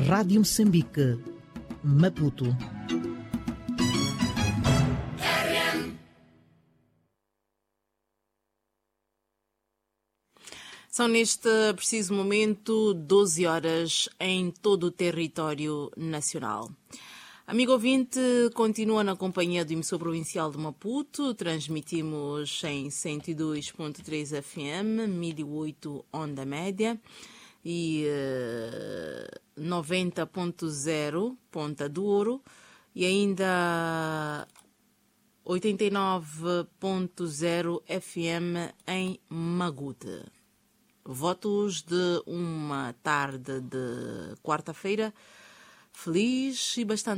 Rádio Moçambique, Maputo. São neste preciso momento 12 horas em todo o território nacional. Amigo ouvinte, continua na companhia do emissor provincial de Maputo. Transmitimos em 102.3 FM, 1008 onda média e 90.0 Ponta do Ouro e ainda 89.0 FM em Magude. Votos de uma tarde de quarta-feira feliz e bastante